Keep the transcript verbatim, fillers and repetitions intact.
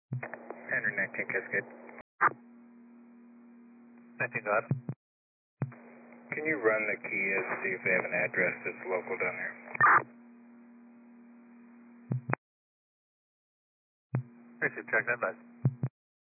Henry nineteen Cascade. nineteen go ahead. Can you run the Kia to see if they have an address that's local down there? Receive track advice.